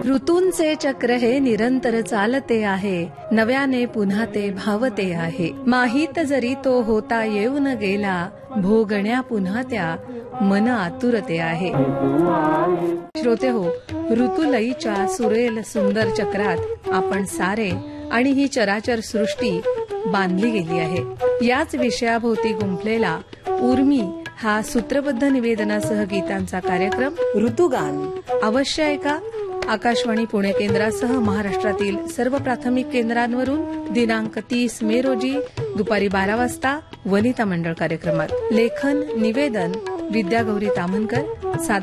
ऋतूंचे चक्र हे निरंतर चालते आहे, नव्याने पुन्हा ते भावते आहे. माहीत जरी तो होता येऊन गेला, भोगण्या पुन्हा त्या मन आतुरते आहे. श्रोते हो, ऋतुलयीच्या सुरेल सुंदर चक्रात आपण सारे आणि ही चराचर सृष्टी बांधली गेली आहे. याच विषयाभोवती गुंफलेला उर्मी हा सूत्रबद्ध निवेदनासह गीतांचा कार्यक्रम ऋतुगान अवश्य ऐका. आकाशवाणी पुणे केंद्रासह महाराष्ट्रातील सर्व प्राथमिक केंद्रांवरून दिनांक 30 मे रोजी दुपारी 12 वाजता वनिता मंडळ कार्यक्रमात. लेखन निवेदन विद्यागौरी तामनकर.